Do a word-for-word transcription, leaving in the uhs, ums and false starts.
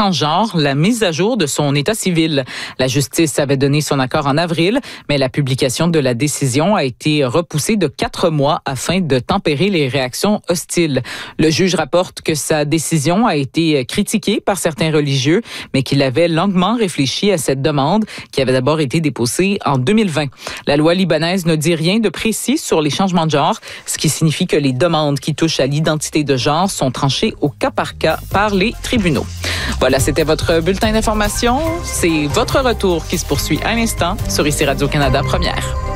transgenre la mise à jour de son état civil. La justice avait donné son accord en avril, mais la publication de la décision a été repoussée de quatre mois afin de tempérer les réactions hostiles. Le juge rapporte que sa décision a été critiquée par certains religieux, mais qu'il avait longuement réfléchi à cette demande qui avait d'abord été déposée en deux mille vingt. La loi libanaise ne dit rien de précis sur les changements de genre, ce qui signifie que les demandes qui touchent à l'identité de genre sont tranchées au cas par cas par les tribunaux. Voilà, c'était votre bulletin d'information. C'est votre retour qui se poursuit à l'instant sur I C Radio-Canada Première.